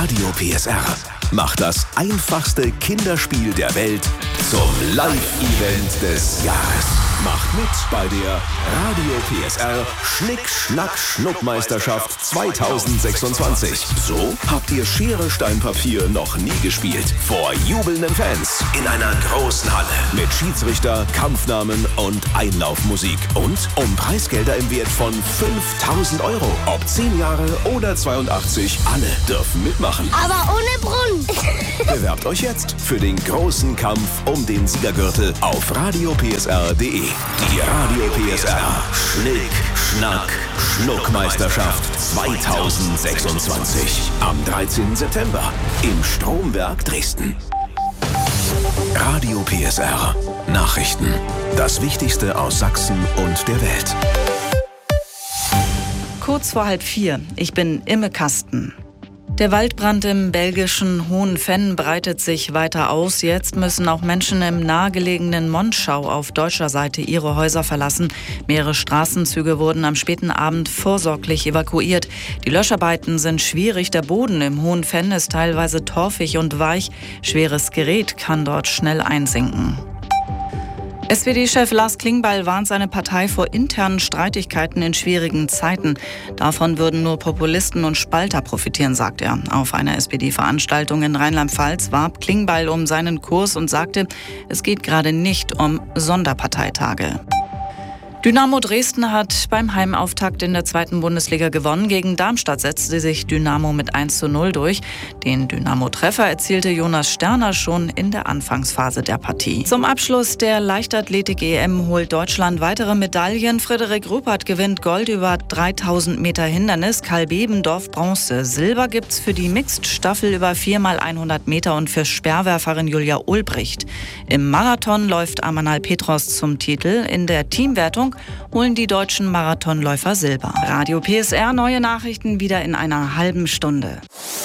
Radio PSR macht das einfachste Kinderspiel der Welt zum Live-Event des Jahres. Macht mit bei der Radio PSR Schnick-Schnack-Schnuck-Meisterschaft 2026. So habt ihr Schere, Stein, Papier noch nie gespielt. Vor jubelnden Fans in einer großen Halle mit Schiedsrichter, Kampfnamen und Einlaufmusik. Und um Preisgelder im Wert von 5.000 €. Ob 10 Jahre oder 82, alle dürfen mitmachen. Aber ohne Brunnen. Bewerbt euch jetzt für den großen Kampf um den Siegergürtel auf radiopsr.de. Die Radio PSR Schnick-Schnack-Schnuck-Meisterschaft 2026. Am 13. September im Stromwerk Dresden. Radio PSR Nachrichten. Das Wichtigste aus Sachsen und der Welt. Kurz vor 3:30. Ich bin Imme Kasten. Der Waldbrand im belgischen Hohenfenn breitet sich weiter aus. Jetzt müssen auch Menschen im nahegelegenen Monschau auf deutscher Seite ihre Häuser verlassen. Mehrere Straßenzüge wurden am späten Abend vorsorglich evakuiert. Die Löscharbeiten sind schwierig. Der Boden im Hohenfenn ist teilweise torfig und weich. Schweres Gerät kann dort schnell einsinken. SPD-Chef Lars Klingbeil warnt seine Partei vor internen Streitigkeiten in schwierigen Zeiten. Davon würden nur Populisten und Spalter profitieren, sagt er. Auf einer SPD-Veranstaltung in Rheinland-Pfalz warb Klingbeil um seinen Kurs und sagte, es geht gerade nicht um Sonderparteitage. Dynamo Dresden hat beim Heimauftakt in der 2. Bundesliga gewonnen. Gegen Darmstadt setzte sich Dynamo mit 1:0 durch. Den Dynamo-Treffer erzielte Jonas Sterner schon in der Anfangsphase der Partie. Zum Abschluss der Leichtathletik-EM holt Deutschland weitere Medaillen. Frederik Ruppert gewinnt Gold über 3000 Meter Hindernis, Karl Bebendorf Bronze. Silber gibt's für die Mixed-Staffel über 4x100 Meter und für Speerwerferin Julia Ulbricht. Im Marathon läuft Amanal Petros zum Titel. In der Teamwertung holen die deutschen Marathonläufer Silber. Radio PSR, neue Nachrichten wieder in einer halben Stunde.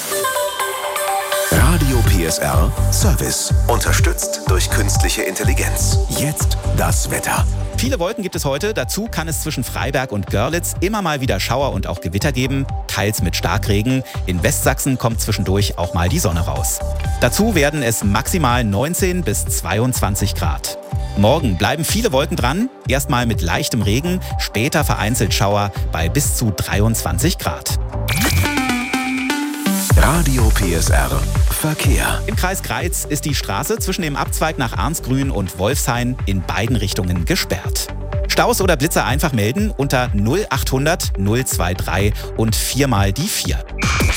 Radio PSR Service. Unterstützt durch künstliche Intelligenz. Jetzt das Wetter. Viele Wolken gibt es heute. Dazu kann es zwischen Freiberg und Görlitz immer mal wieder Schauer und auch Gewitter geben, teils mit Starkregen. In Westsachsen kommt zwischendurch auch mal die Sonne raus. Dazu werden es maximal 19 bis 22 Grad. Morgen bleiben viele Wolken dran, erstmal mit leichtem Regen, später vereinzelt Schauer bei bis zu 23 Grad. Radio PSR Verkehr. Im Kreis Greiz ist die Straße zwischen dem Abzweig nach Arnsgrün und Wolfshain in beiden Richtungen gesperrt. Staus oder Blitzer einfach melden unter 0800 023 und 4 mal die 4.